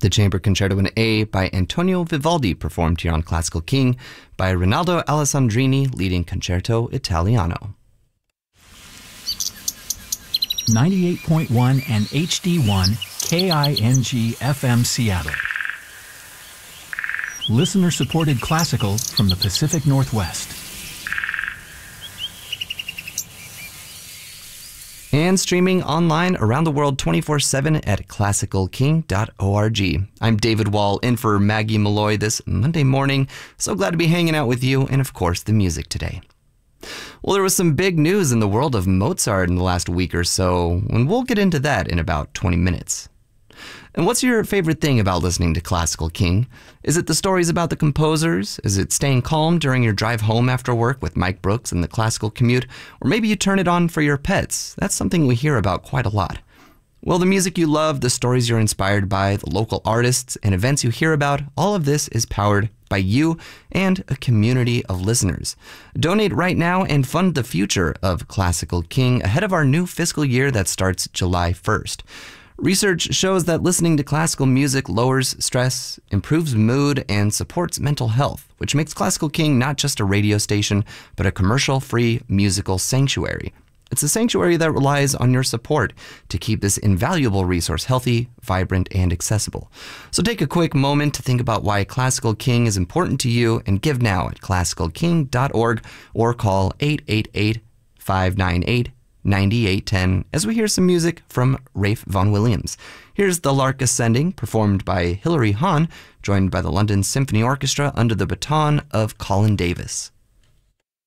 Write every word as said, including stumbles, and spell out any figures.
The Chamber Concerto in A by Antonio Vivaldi, performed here on Classical King by Rinaldo Alessandrini, leading Concerto Italiano. ninety-eight point one and H D one K I N G F M Seattle. Listener-supported classical from the Pacific Northwest. And streaming online around the world twenty-four seven at classical king dot org. I'm David Wall, in for Maggie Malloy this Monday morning. So glad to be hanging out with you and, of course, the music today. Well, there was some big news in the world of Mozart in the last week or so, and we'll get into that in about twenty minutes. And what's your favorite thing about listening to Classical King? Is it the stories about the composers? Is it staying calm during your drive home after work with Mike Brooks and the Classical Commute? Or maybe you turn it on for your pets. That's something we hear about quite a lot. Well, the music you love, the stories you're inspired by, the local artists and events you hear about, all of this is powered by you and a community of listeners. Donate right now and fund the future of Classical King ahead of our new fiscal year that starts July first. Research shows that listening to classical music lowers stress, improves mood, and supports mental health, which makes Classical King not just a radio station, but a commercial-free musical sanctuary. It's a sanctuary that relies on your support to keep this invaluable resource healthy, vibrant, and accessible. So take a quick moment to think about why Classical King is important to you and give now at classical king dot org or call eight eight eight, five nine eight, nine eight one zero as we hear some music from Ralph Vaughan Williams. Here's The Lark Ascending, performed by Hilary Hahn, joined by the London Symphony Orchestra under the baton of Colin Davis.